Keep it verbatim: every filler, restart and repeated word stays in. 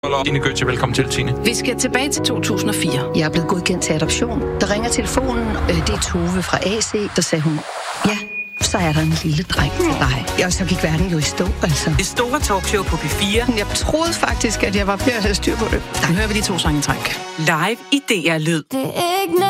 Tine Gøtje, velkommen til, Tine. Vi skal tilbage til to tusind og fire. Jeg er blevet godkendt til adoption. Der ringer telefonen. Det er Tove fra A C. Der sagde hun, ja, så er der en lille dreng til dig. Og så gik verden jo i stå, altså. Det store talkshow på P fire. Jeg troede faktisk, at jeg var ved at have styr på det. Nu hører vi de to sange i træk. Live i D R Lyd. Det er ikke